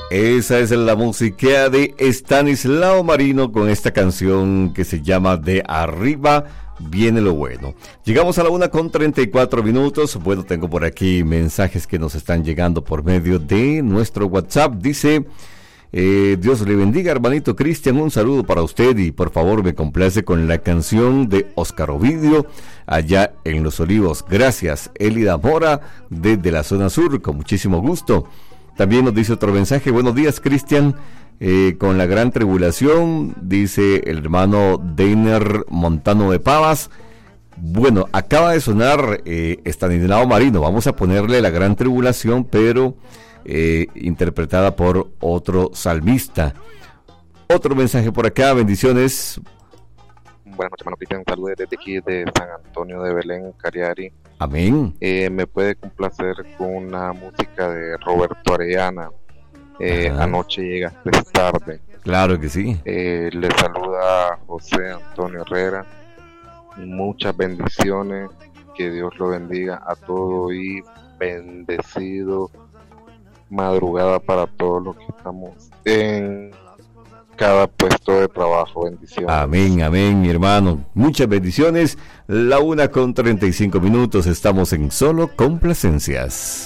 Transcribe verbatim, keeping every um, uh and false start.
Esa es la música de Estanislao Marino con esta canción que se llama De Arriba Viene lo Bueno. Llegamos a la una con treinta y cuatro minutos. Bueno, tengo por aquí mensajes que nos están llegando por medio de nuestro WhatsApp. Dice, eh, Dios le bendiga, hermanito Cristian, un saludo para usted y por favor me complace con la canción de Oscar Ovidio, allá en Los Olivos. Gracias, Elida Mora, desde la zona sur, con muchísimo gusto. También nos dice otro mensaje, buenos días Cristian, eh, con la gran tribulación, dice el hermano Deiner Montano de Pavas. Bueno, acaba de sonar eh, Estanislao Marino, vamos a ponerle la gran tribulación, pero eh, interpretada por otro salmista. Otro mensaje por acá, bendiciones. Buenas noches, hermano Cristian, saludos desde aquí de San Antonio de Belén, Cariari. Amén. Eh, me puede complacer con una música de Roberto Arellana, eh, Anoche Llegaste Tarde. Claro que sí. Eh, le saluda José Antonio Herrera. Muchas bendiciones, que Dios lo bendiga a todo y bendecido madrugada para todos los que estamos en cada puesto de trabajo. Bendiciones. Amén, amén, mi hermano. Muchas bendiciones. La una con treinta y cinco minutos. Estamos en Solo Complacencias.